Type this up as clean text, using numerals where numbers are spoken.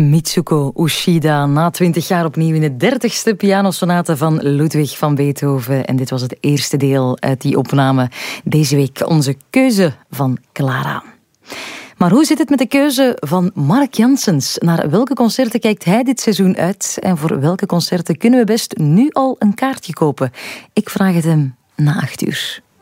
Mitsuko Ushida, na 20 jaar opnieuw in de 30ste pianosonate van Ludwig van Beethoven. En dit was het eerste deel uit die opname. Deze week onze keuze van Clara. Maar hoe zit het met de keuze van Mark Janssens? Naar welke concerten kijkt hij dit seizoen uit? En voor welke concerten kunnen we best nu al een kaartje kopen? Ik vraag het hem na 8 uur.